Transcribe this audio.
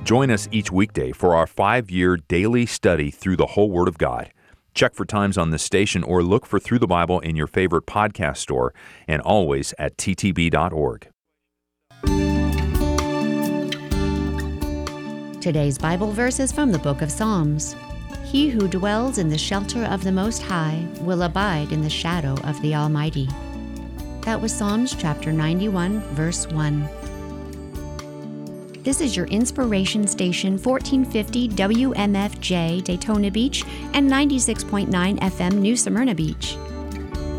Join us each weekday for our 5-year daily study through the whole Word of God. Check for times on this station or look for Through the Bible in your favorite podcast store and always at ttb.org. Today's Bible verse is from the book of Psalms. He who dwells in the shelter of the Most High will abide in the shadow of the Almighty. That was Psalms chapter 91, verse 1. This is your inspiration station, 1450 WMFJ Daytona Beach and 96.9 FM New Smyrna Beach.